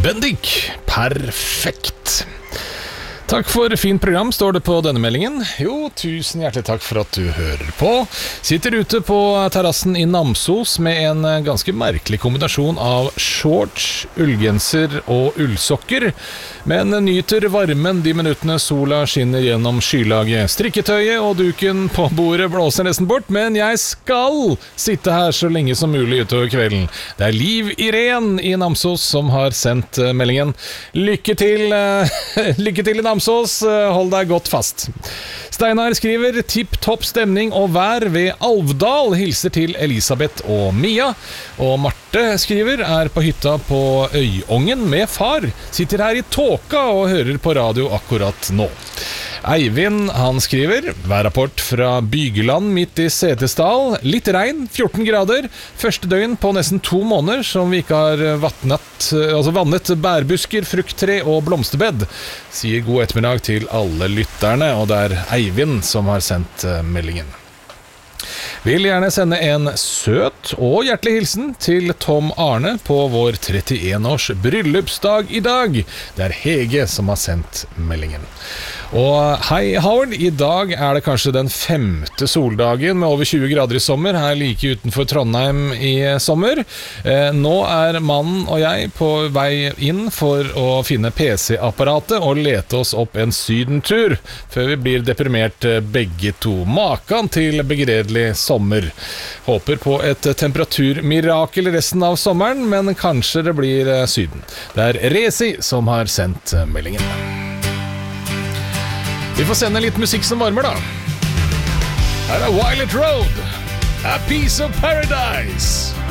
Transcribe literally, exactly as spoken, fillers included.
Bendik, perfekt. Takk for fint program, står det på denne meldingen. Jo, tusen hjertelig takk for at du hører på. Sitter ute på terrassen i Namsos med en ganske merkelig kombinasjon av shorts, ullgenser og ullsokker, men nyter varmen de minuttene sola skinner gjennom skylaget. Strikketøyet og duken på bordet blåser nesten bort, men jeg skal sitte her så lenge som mulig utover kvelden. Det er Liv Irén i Namsos som har sendt meldingen. Lykke til, lykke til i Namsos. Hold deg godt fast. Steinar skriver tipp-topp stemning og vær ved Alvdal. Hilser til Elisabeth og Mia. Og Marte skriver er på hytta på Øyongen med far. Sitter her i tåka og hører på radio akkurat nå. Eivind, han skriver værrapport fra Bygeland midt i Setesdal. Litt regn, fjorten grader. Første døgn på nesten to måneder som vi ikke har vattnet, altså vannet bærbusker, frukttre og blomsterbed. Sier god ettermiddag til alle lytterne, og det er Eivind som har sendt meldingen. Vil gjerne sende en søt og hjertelig hilsen til Tom Arne på vår trettien års bryllupsdag i dag. Det er Hege som har sendt meldingen. Og hei Howard, i dag er det kanskje den femte soldagen med over tjue grader i sommer her like utenfor Trondheim i sommer. Eh, nå er mannen og jeg på vei inn for å finne P C-apparatet og lete oss opp en sydentur før vi blir deprimert begge to. Makan til begredelig sommer. Håper på et temperaturmirakel resten av sommeren, men kanskje det blir syden. Det er Resi som har sendt meldingen. Vi får sende litt musikk som varmer da. Her er Violet Road, A Piece of Paradise.